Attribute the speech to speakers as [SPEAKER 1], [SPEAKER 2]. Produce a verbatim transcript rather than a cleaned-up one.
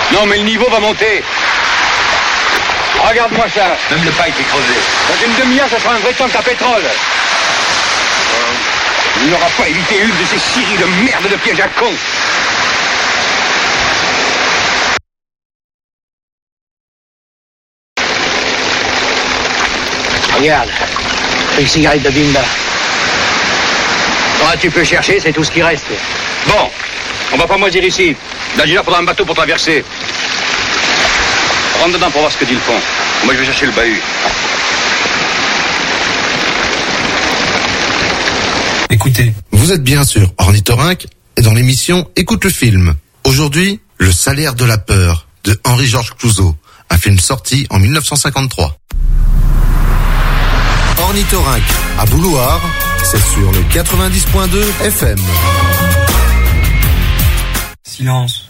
[SPEAKER 1] Non, mais le niveau va monter. Regarde-moi ça.
[SPEAKER 2] Même le pipe est crevé.
[SPEAKER 1] Dans une demi-heure, ce sera un vrai tank à pétrole. Il n'aura pas évité une de ces scieries de merde de pièges à con.
[SPEAKER 3] Regarde, une cigarette de Bimba. Ah, tu peux chercher, c'est tout ce qui reste.
[SPEAKER 1] Bon, on va pas moisir ici. L'ingénieur faudra un bateau pour traverser. Rentre dedans pour voir ce que dit le fond. Moi, je vais chercher le bahut.
[SPEAKER 4] Écoutez.
[SPEAKER 5] Vous êtes bien sûr Ornithorynque et dans l'émission Écoute le film. Aujourd'hui, Le salaire de la peur de Henri-Georges Clouzot, un film sorti en mille neuf cent cinquante-trois. Ornithorynque à Boulouard, c'est sur le quatre-vingt-dix point deux F M.
[SPEAKER 4] Silence.